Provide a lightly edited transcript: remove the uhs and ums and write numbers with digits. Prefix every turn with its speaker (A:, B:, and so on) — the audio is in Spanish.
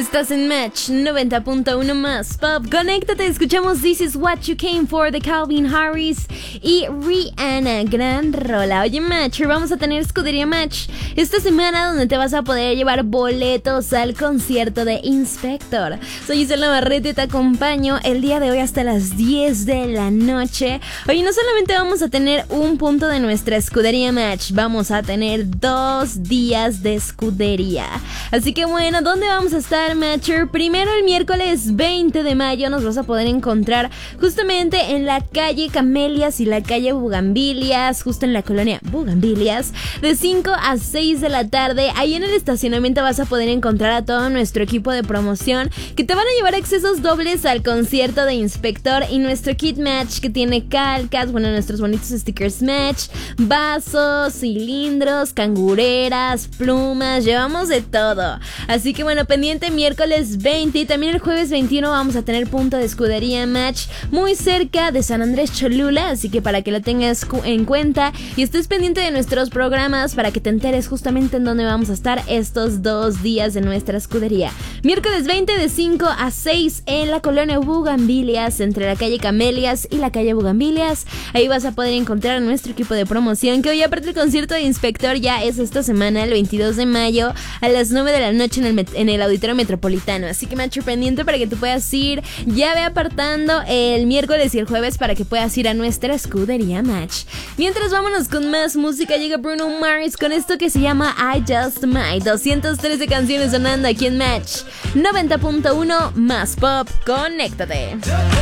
A: Estás en Match 90.1 más Pop. Conéctate, escuchamos This Is What You Came For de Calvin Harris y Rihanna. Gran rola. Oye, Match, vamos a tener Escudería Match esta semana, donde te vas a poder llevar boletos al concierto de Inspector. Soy Isela Navarrete y te acompaño el día de hoy hasta las 10 de la noche. Oye, no solamente vamos a tener un punto de nuestra Escudería Match, vamos a tener 2 días de escudería. Así que bueno, ¿dónde vamos a estar, Matcher? Primero, el miércoles 20 de mayo nos vas a poder encontrar justamente en la calle Camelias y la calle Bugambilias, justo en la colonia Bugambilias, de 5 a 6 de la tarde. Ahí en el estacionamiento vas a poder encontrar a todo nuestro equipo de promoción que te van a llevar accesos dobles al concierto de Inspector y nuestro kit Match, que tiene calcas, bueno, nuestros bonitos stickers Match, vasos, cilindros, cangureras, plumas, llevamos de todo. Así que bueno, pendiente miércoles 20 y también el jueves 21 vamos a tener punto de escudería Match muy cerca de San Andrés Cholula, así que para que lo tengas en cuenta y estés pendiente de nuestros programas para que te enteres justamente en dónde vamos a estar estos 2 días de nuestra escudería. Miércoles 20 de 5 a 6 en la colonia Bugambilias, entre la calle Camelias y la calle Bugambilias. Ahí vas a poder encontrar a nuestro equipo de promoción, que hoy, aparte del concierto de Inspector, ya es esta semana, el 22 de mayo a las 9 de la noche en el Auditorio Metropolitano. Así que macho, pendiente para que tú puedas ir. Ya ve apartando el miércoles y el jueves para que puedas ir a nuestra escudería Match. Mientras, vámonos con más música. Llega Bruno Mars con esto que se llama I Just Might. 213 canciones sonando aquí en Match 90.1 más Pop. Conéctate.